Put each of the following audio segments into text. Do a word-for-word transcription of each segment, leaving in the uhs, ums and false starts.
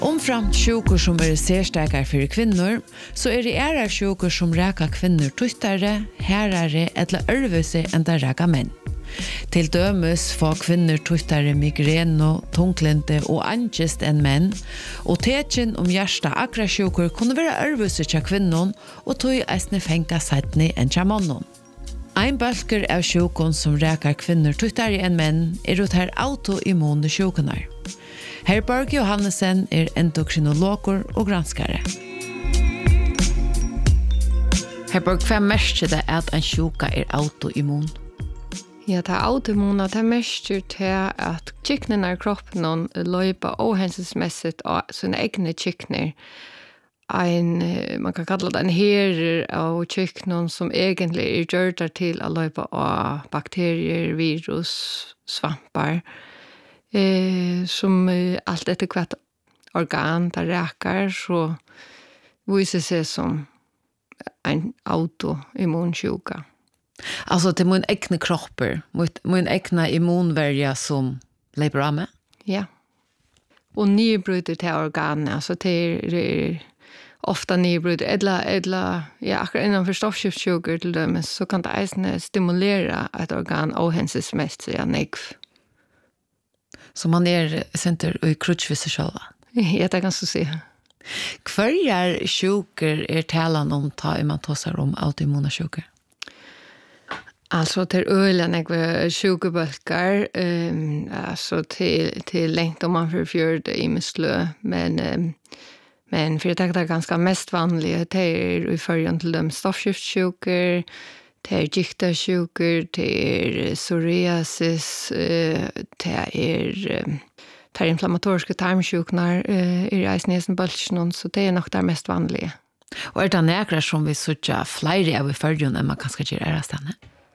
Omframt sjukor som är särstarkare för kvinnor, så är det era sjukor som räkar kvinnor tuttare, härare eller örvelse än det räkar män. Till dömes får kvinnor tuttare migrän och tunglinte och angest än män, och tecken om hjärsta akra sjukor kunde vara örvelse till kvinnor och tog äsne fänka sättni än till mannen. Ein bølger av sjukon som räkar kvinnor tuttare än män är ut här autoimmune sjukonar. Herborg Johannesen är endokrinologer och granskare. Herborg, vad märker det att en sjuka är autoimmun? Ja, det är autoimmuna, det märker det att kiknerna i kroppen löper ohänsynsmässigt av sina egna kikner. En, man kan kalla det en herer av kikner som egentligen är gjorda till att löpa av bakterier, virus, svampar. Eh, som eh, allt efter kvart organ där räkar så visar sig som en autoimmunsjuka. Alltså till min egna kroppar, min egna immunvärja som lever av med? Ja. Och nybryter till organen, alltså det är, det är ofta nybryter. Eller, eller ja, akkurat innanför stoffskiftssjukor till dem så kan det stimulera ett organ ohänsynsmässigt ja, negv. Så man är center i krutchvissa själva? Ja, det kan så säga. Kvarjar sjukor är talan om ta man tassar om autoimmuna sjukor? Alltså till ölen jag sjukebölkar um, alltså till till längt om man förfjörd i mislö men um, men för det är ganska mest vanliga det är i förhållande till de stoffskiftssjukor, det är giktarsjukor, det är psoriasis, uh, det är um, det är inflammatoriska tarmsjuknar uh, i reisnesen så det är nog det mest vanliga. Och är det näkrar som vi söker flera av i förhållande än man kanske gör ära stanna?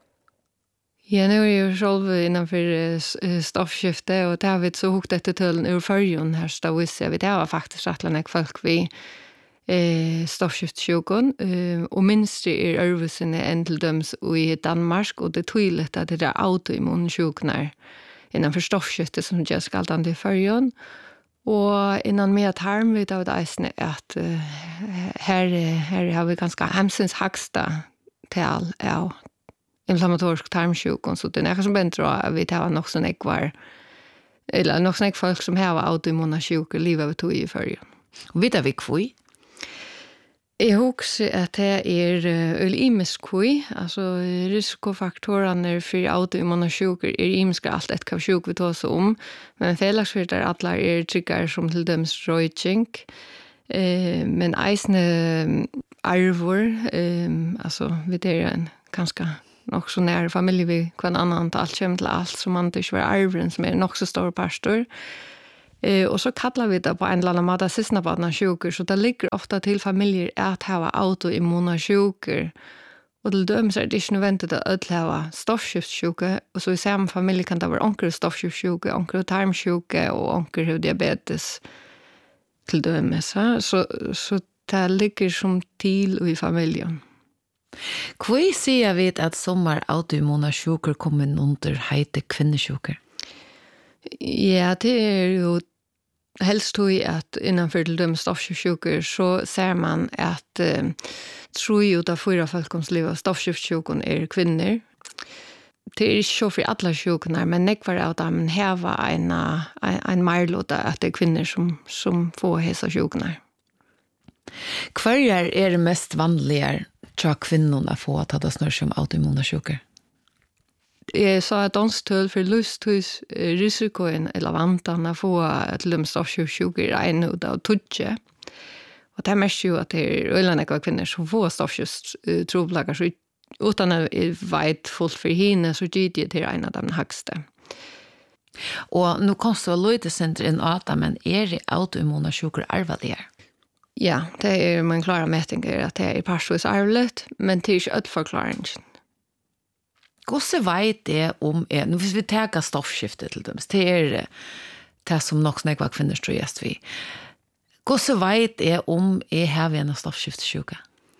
Ja, nu är jag själv innanför stoffskifte och det har vi så högt efter tullen ur förrjun här så vi ser vi det var faktiskt rättligt folk vi eh, stoffskiftssjukon eh, och minst är örvelsen än till döms i Danmark och det är tydligt att det är autoimmunsjuknar innanför stoffskifte som jag ska allt i förrjun och innan med tarm vet jag att eh, här, här har vi ganska hemsens högsta tal av inflammatorisk tarmsjukdom så det är något som bättre att vi tar nog sån ekvar eller nog sån folk som har autoimmuna sjukor livet tog i förr. Och vet vi kvui? Jag hoppas att det är ölimisk kvui, alltså riskofaktorerna för autoimmuna sjukor är imiska allt ett kav sjuk vi tar oss om, men felagsfyrtar alla är tryggar som till döms röjtjänk, eh, men eisne arvor, eh, alltså vi det är en ganska nog så nära familj vi kvann annan allt kommer till allt som man inte var arven som är nog så stor pastor. Eh, och så kallar vi det på en eller annan måte sista barna sjukor så det ligger ofta till familjer att ha autoimmuna sjukor. Och till döms är det inte nödvändigt att ha stoffskiftssjuka och så i samma familj kan det vara onkel stoffskiftssjuka, onkel tarmsjuka och onkel diabetes till döms. Så, så det ligger som till i familjen. Kvui säger vi att sommar autoimmuna sjukor kommer under heite kvinnesjukor? Ja, det är ju helst tog att innanför till de stoffskiftssjukor så ser man att eh, tre utav fyra folk som lever av stoffskiftssjukor är kvinnor. Det är inte så för alla sjukorna, men nekvar av dem har en, en, en marlåda att det är kvinnor som, som får hesa sjukorna. Kvarjar är det mest vanliga tja kvinnorna få att det snurr som autoimmuna sjukor? Jag sa att danstöl för lusthus risikoen eller vantan att få till de stoffskiftssjukor är en av tutje. Och det märks ju att det är öllande kvinnor som får stoffskiftstroblagar så utan att vara fullt för henne så ger det till en av de högsta. Och nu konstar center en åta, men är det autoimmuna sjukor arvaliga? Ja, det är man klara mätningar att det är parsvis arvligt, men det är inte ett förklaring. Gosse vet det om, er, nu hvis vi tar stoffskiftet til dem, det er det som nok snakka kvinner tror jeg vi. Gosse vet det om jeg har en stoffskiftssjuka?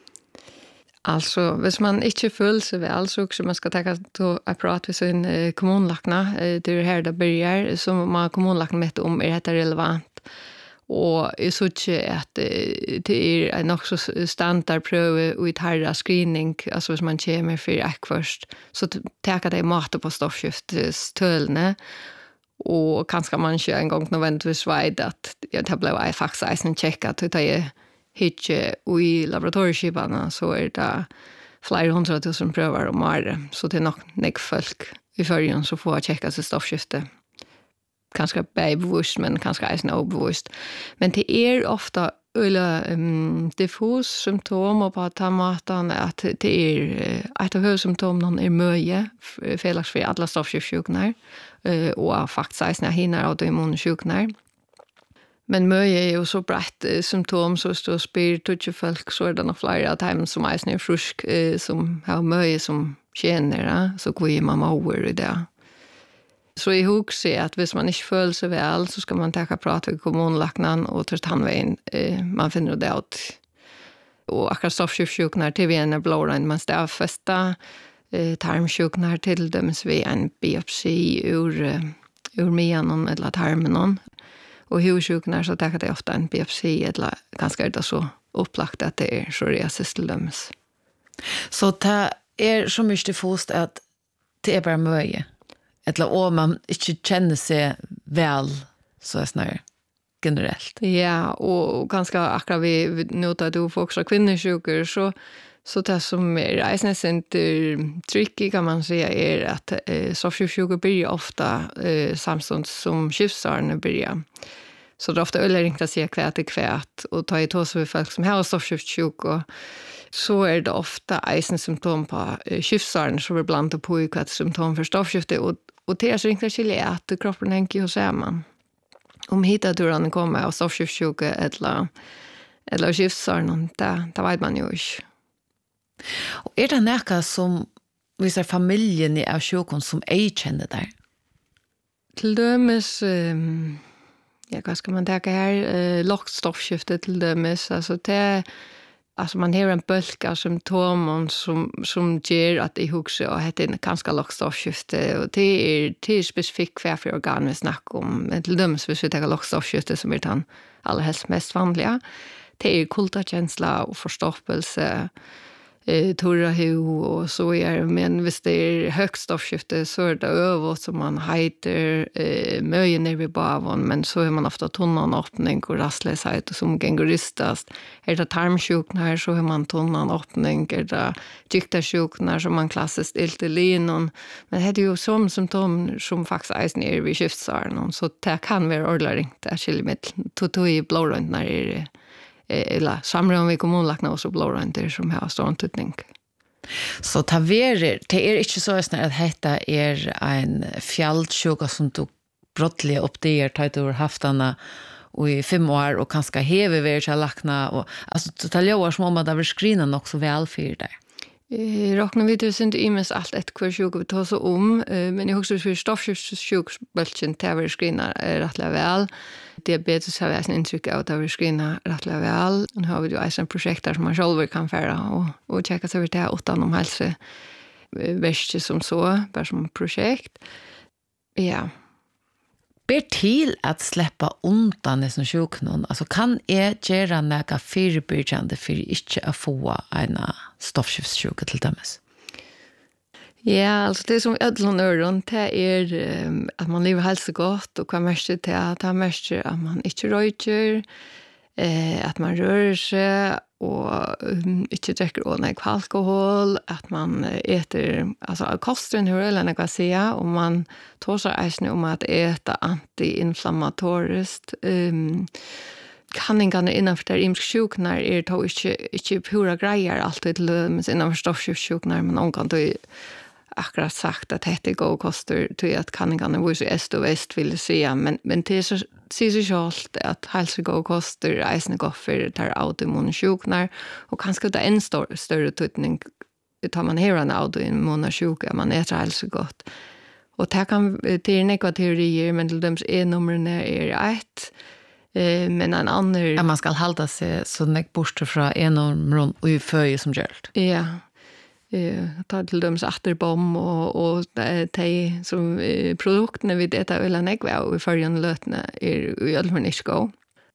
Alltså, hvis man inte føler sig väl så också man ska ta ett prat med sin eh, kommunlakna, eh, det är här det börjar, så man kommunlakna med om är det relevant. Og jeg så ikke at det er en nok så standardprøve og i tarra screening, altså hvis man kommer for ek først, så teker det mat på stoffskiftstølene, og kanskje man ikke en gang nødvendigvis vet at ja, det ble jeg faktisk eisen tjekket, at jeg ikke i laboratorieskipene, så er det flere hundra tusen prøver om året, så det er nok nek folk i førjen som får tjekket seg stoffskiftet. Kanske bevisst, men kanske eisen obevisst. Men det är ofta eller um, diffus symptom och på tamatan att det är ett av huvudsymptomen är möje, felaks för alla stoffskiftssjukdomar uh, och faktiskt eisen hinner autoimmunsjukdomar. Men möje är ju så brett uh, symptom så står spyr folk så är det nog flera av dem som eisen är frisk uh, som har möje som känner uh, så går man over i det. Så jeg husker at hvis man ikke føler seg vel, så skal man ta prat med kommunlaknen og til tannveien. Eh, man finner det ut. Og akkurat stoffskiftssjukdomar til vi en blårein, mens det er første eh, tarmsjukdomar til dem vi en biopsi ur, uh, ur menon eller tarmen. Og hudsjukdomar så tar det ofta en biopsi, eller ganske er det så opplagt at det er psoriasis til dem. Så det er så mye diffust at det er bare mye? Eller om man inte känner sig väl så är snarare generellt. Ja, och ganska akkurat vi notar du får också kvinnosjukor så så det som är eisensent tricky kan man säga är att eh, soffskiftssjukor börjar ofta eh, samstånd som skiftsarna börjar. Så det är ofta ölleringt att säga kvät är kvät och ta i tås för folk som har soffskiftssjukor så är det ofta eisensymptom på eh, skiftsarna så vi blandar på i kvät symptom för stoffskifte och Och det är så inte skilja att kroppen hänger hos man. Om hittar du han kommer av stoffskiftssjuka eller eller skiftsarna, det, det vet man ju inte. Och är det näka som visar familjen i av sjukon som ej känner där? Till dömes, um, ja, vad ska man tänka här? Uh, lågt stoffskifte till dömes, alltså det Alltså man har en bulk av symptomen som, som ger att det huxar och det är ganska lågt stoffskifte och det är, det är specifikt för för organ vi snackar om. Men till döms hvis vi tar lågt stoffskifte som är den allra helst mest vanliga. Det är kultakänsla och förstoppelse, eh, torra hud och så är men hvis det är högt stoffskifte så är det över som man heter eh, möjen ner vid baven men så är man ofta tunnan öppning och rastlöshet och som gengoristast. Är det tarmsjukdomar så är man tunnan öppning, är det gyktarsjukdomar som man klassiskt ilte linon. Men det är ju som symptom som faktiskt är nere vid skiftsarna så det kan vara ordentligt att skilja med tutu i blårönt när det är eller samråd vi kommunlakna och så blårönt som har stor antydning. Så ta verer, det er ikke så snart at dette er en fjallsjuka som du brottelig oppdager, tar du haft henne i fem år og kanskje hever ved til lakna. Og, altså, det er som om at det var skrinet nok så vel for deg. Eh, Råknar vi det inte imes allt ett kvar sjuka vi tar så om, eh, men jag också för stoffskiftssjuksbölchen det var skrina rättliga väl. Diabetes har jag en intryck av att det var skrina rättliga väl. Nu har vi ju ett projekt där som man själv kan färra och, och checka sig över det utan om hälsa värst som så, bara som projekt. Ja. Ber til at släppa undan det som sjuknon. Alltså kan jag göra några förebyggande för inte att få en stoffskiftssjuka till dömes? Ja, alltså det som ödlon öron det är um, att man lever hälsa gott och vad mest det är att man mest att man inte röker, eh, att man rör sig och um, inte dricker ordentlig alkohol, att man äter, alltså kosten hur eller något att säga, och man tar sig ägna om att äta antiinflammatoriskt. Um, Kanningarna innanför där imsksjuknar är då inte, inte pura grejer alltid löms innanför stoffskiftssjuknar, men någon kan då akkurat sagt att det går kostar till att kanningarna var så est och väst vill säga, men, men det är så säger sig självt att hälsa går kostar ägna går för tar autoimmunsjuknar och kanske det är en stor, större tydning tar man här en autoimmunsjuka, man äter hälsa gott. Och det kan det är några teorier, men till dems E-numren är ett. Eh, men en annan... Ja, man ska hålla sig så näck bort från E-numren och i föje som gjort. Ja. Eh, ta till dems atterbom och, och de som eh, produkterna vid detta eller näck var i förrän lötna är i alla fall inte gå.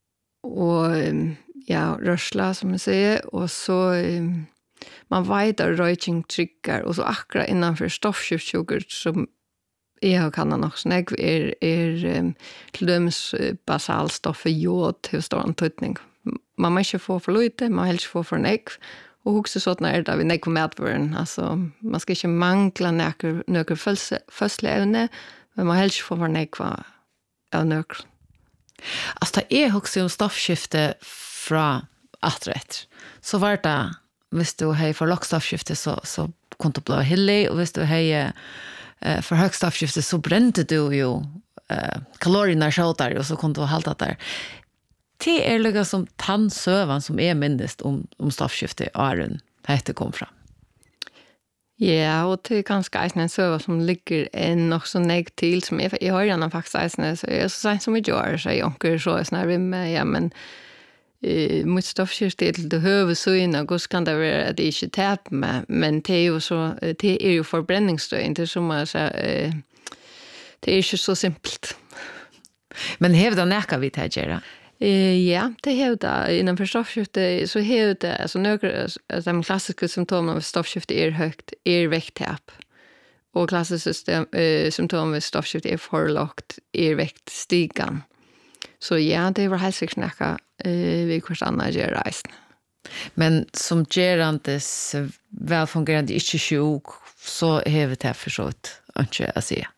och ja, rörsla som jag säger och så um, man vet att röjning trycker och så akkurat innanför stoffskiftsugar som jag har kannan nog snägg är, är um, till döms uh, basalstoffer jod till stor antydning. Man måste få för lite, man helst få för nägg och också sådana är det vi nägg på medvåren. Alltså, man ska inte mangla några födslävne men man helst få för nägg av några. Alltså det är också om stoffskifte från atträtt. Så var det, hvis du har för lågt stoffskifte så, så kunde du bli hillig och hvis du har uh, för högt stoffskifte så brände du ju uh, kalorierna skjoltar och så kunde du halta där. Det är liksom som tannsövan som är minst om, om stoffskifte åren det kom fram. Ja, och det är ganska en söva som ligger en nog så negg till som jag, jag har redan faktiskt eisne, så jag är så sent som jag gör så jag onker så är snarare med, ja men eh, mot stoffskifte till det huvudsyna och så kan det vara att det inte täp med, men det är ju så, det är ju förbränningsstöd, inte som man säger, eh, det är inte så simpelt. Men hävda näka vi det göra? Eh, ja, det hävda inom för stoffskifte så hävda alltså några de klassiska symptomen av stoffskifte är högt är vikttapp. Och klassiska system, eh, symptom av stoffskifte är för lågt är viktstigan. Så ja, det var helt säkert näka eh vi kurs andra gör reisen. Men som gerandes välfungerande inte sjuk så hävda det för så att inte att säga.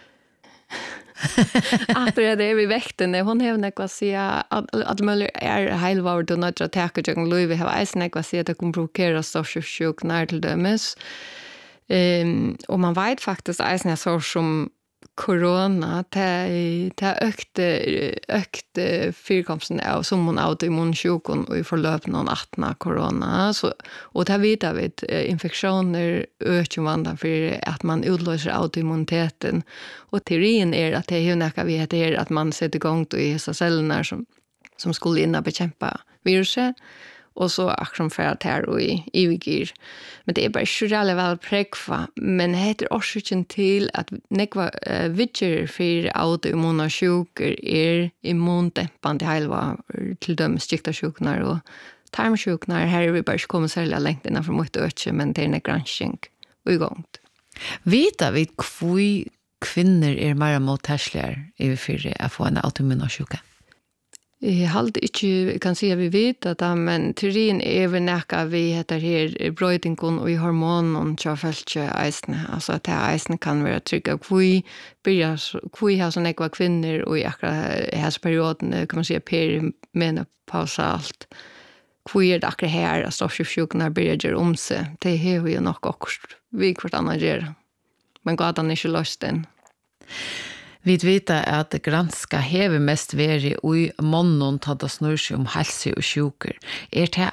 Att det är vi väkten hon har något att säga att att möjligt är helvard och något att ta jag nu vi har ens något att säga att det kommer provokera stoffskiftsjuk när till dömes. Ehm och man vet faktiskt att en så som corona det det ökte ökte förekomsten av som hon autoimmunsjukdom och i förlöp någon attna corona så och det vet vi att infektioner ökar vandan för att man utlöser autoimmuniteten och teorin är att det är något vi heter att man sätter igång då i dessa cellerna som som skulle inna bekämpa viruset och så aktion för att här och i ivigir. Men det är bara surreal väl präkva. Men det heter orsaken till att nekva uh, vidger för autoimmuna sjukor är immundämpande halva till dömes stiktarsjuknar och tarmsjuknar. Här är vi bara kommer sälja längt innanför mot ökje, men det är en granskning och igång. Vita vi kvui kvinnor är mer mottagsliga i för att få en autoimmuna sjuka? Jag halt inte kan säga vi vet att men teorin är väl näka vi heter här brödingon och i hormonen så fältje eisne alltså att det eisne kan vara trygga vi börjar vi har såna ekva kvinnor och i akkurat här perioden kan man säga perimenopausalt vi är det akkurat här att stoffskiftsjukdomar börjar göra om sig det har ju nog också vi kvart annat gör men gatan är inte löst den. Vi vet att granska hever mest veri i månen tatt oss snurr seg om helse og sjuker. Er det